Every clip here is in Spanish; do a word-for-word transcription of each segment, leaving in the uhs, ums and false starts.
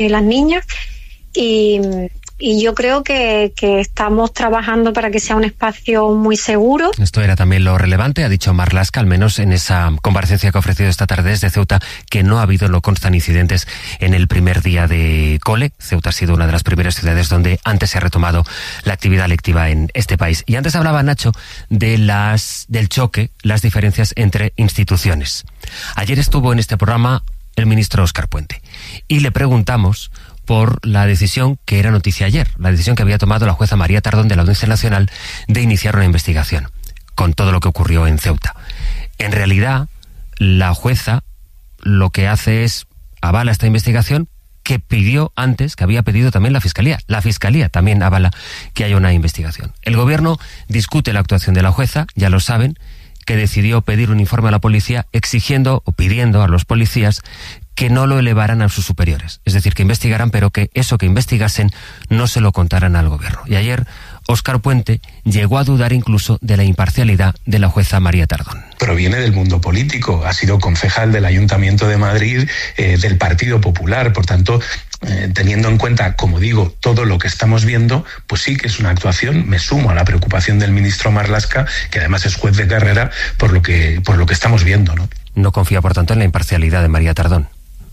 las niñas y, y yo creo que, que estamos trabajando para que sea un espacio muy seguro. Esto era también lo relevante, ha dicho Marlaska, al menos en esa comparecencia que ha ofrecido esta tarde desde Ceuta, que no ha habido, no constan incidentes en el primer día de cole. Ceuta ha sido una de las primeras ciudades donde antes se ha retomado la actividad lectiva en este país. Y antes hablaba Nacho de las del choque, las diferencias entre instituciones. Ayer estuvo en este programa el ministro Óscar Puente y le preguntamos por la decisión que era noticia ayer, la decisión que había tomado la jueza María Tardón de la Audiencia Nacional de iniciar una investigación con todo lo que ocurrió en Ceuta. En realidad, la jueza lo que hace es avala esta investigación que pidió antes, que había pedido también la Fiscalía. La Fiscalía también avala que haya una investigación. El Gobierno discute la actuación de la jueza, ya lo saben, que decidió pedir un informe a la policía exigiendo o pidiendo a los policías que no lo elevaran a sus superiores. Es decir, que investigaran, pero que eso que investigasen no se lo contaran al Gobierno. Y ayer Óscar Puente llegó a dudar incluso de la imparcialidad de la jueza María Tardón. Proviene del mundo político, ha sido concejal del Ayuntamiento de Madrid, eh, del Partido Popular, por tanto, eh, teniendo en cuenta, como digo, todo lo que estamos viendo, pues sí que es una actuación. Me sumo a la preocupación del ministro Marlaska, que además es juez de carrera, por lo que, por lo que estamos viendo, ¿no? No confía, por tanto, en la imparcialidad de María Tardón.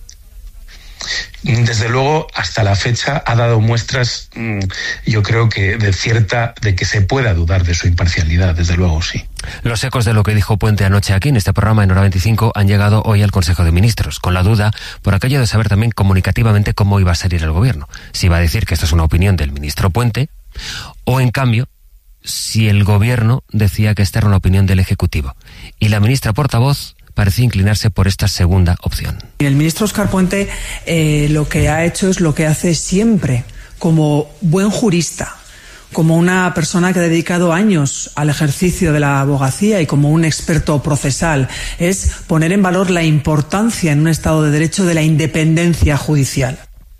Desde luego, hasta la fecha ha dado muestras, yo creo que de cierta, de que se pueda dudar de su imparcialidad, desde luego sí. Los ecos de lo que dijo Puente anoche aquí en este programa en Hora veinticinco han llegado hoy al Consejo de Ministros, con la duda por aquello de saber también comunicativamente cómo iba a salir el Gobierno. Si iba a decir que esto es una opinión del ministro Puente, o en cambio, si el Gobierno decía que esta era una opinión del Ejecutivo. Y la ministra portavoz parecía inclinarse por esta segunda opción. El ministro Óscar Puente eh, lo que ha hecho es lo que hace siempre, como buen jurista, como una persona que ha dedicado años al ejercicio de la abogacía y como un experto procesal, es poner en valor la importancia en un Estado de Derecho de la independencia judicial.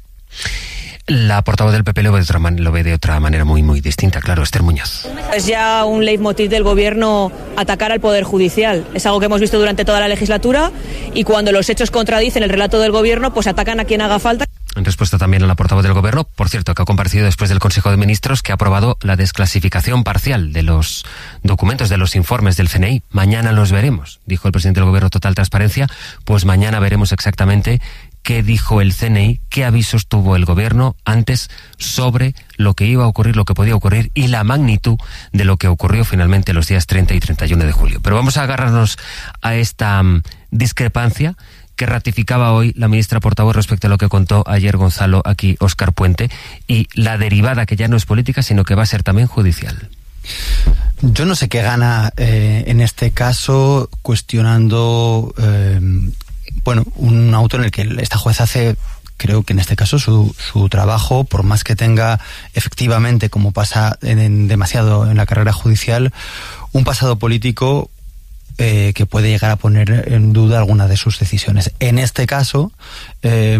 La portavoz del P P lo ve de otra, man- lo ve de otra manera muy, muy distinta, claro, Esther Muñoz. Es ya un leitmotiv del Gobierno atacar al Poder Judicial. Es algo que hemos visto durante toda la legislatura y cuando los hechos contradicen el relato del Gobierno, pues atacan a quien haga falta. En respuesta también a la portavoz del Gobierno, por cierto, que ha comparecido después del Consejo de Ministros, que ha aprobado la desclasificación parcial de los documentos, de los informes del C N I. Mañana los veremos, dijo el presidente del Gobierno, total transparencia. Pues mañana veremos exactamente qué dijo el C N I, qué avisos tuvo el Gobierno antes sobre lo que iba a ocurrir, lo que podía ocurrir y la magnitud de lo que ocurrió finalmente los días treinta y treinta y uno de julio. Pero vamos a agarrarnos a esta um, discrepancia que ratificaba hoy la ministra portavoz respecto a lo que contó ayer Gonzalo aquí Óscar Puente y la derivada que ya no es política sino que va a ser también judicial. Yo no sé qué gana eh, en este caso cuestionando eh, bueno, un auto en el que esta jueza hace, creo que en este caso su, su trabajo, por más que tenga efectivamente, como pasa en, en demasiado en la carrera judicial, un pasado político Eh, que puede llegar a poner en duda alguna de sus decisiones. En este caso, eh,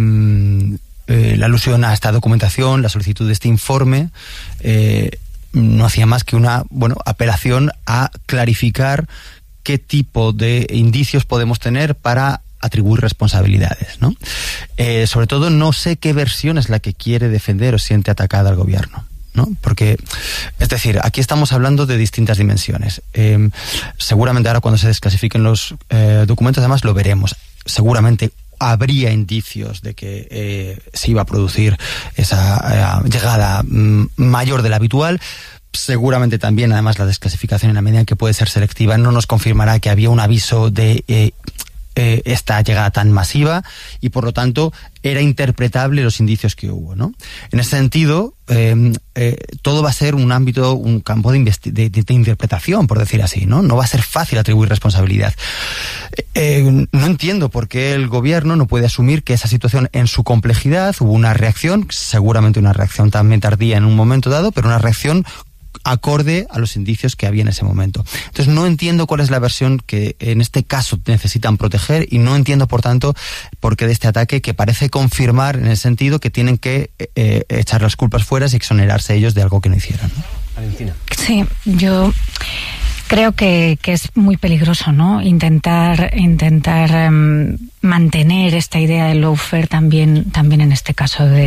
eh, la alusión a esta documentación, la solicitud de este informe, eh, no hacía más que una, bueno, apelación a clarificar qué tipo de indicios podemos tener para atribuir responsabilidades, ¿no? Eh, sobre todo, no sé qué versión es la que quiere defender o siente atacada al Gobierno, ¿no? Porque, es decir, aquí estamos hablando de distintas dimensiones. Eh, seguramente ahora cuando se desclasifiquen los eh, documentos, además lo veremos. Seguramente habría indicios de que eh, se iba a producir esa eh, llegada mm, mayor de la habitual. Seguramente también, además, la desclasificación, en la medida en que puede ser selectiva, no nos confirmará que había un aviso de eh, eh, esta llegada tan masiva y, por lo tanto, era interpretable los indicios que hubo, ¿no? En ese sentido, eh, eh, todo va a ser un ámbito, un campo de, investi- de, de, de interpretación, por decir así, ¿no? No va a ser fácil atribuir responsabilidad. Eh, eh, no entiendo por qué el Gobierno no puede asumir que esa situación, en su complejidad, hubo una reacción, seguramente una reacción también tardía en un momento dado, pero una reacción acorde a los indicios que había en ese momento. Entonces no entiendo cuál es la versión que en este caso necesitan proteger y no entiendo, por tanto, por qué de este ataque que parece confirmar en el sentido que tienen que eh, echar las culpas fuera y exonerarse ellos de algo que no hicieron, ¿no? Valentina. Sí, yo Creo que, que es muy peligroso, ¿no? Intentar, intentar um, mantener esta idea del lawfare también, también en este caso de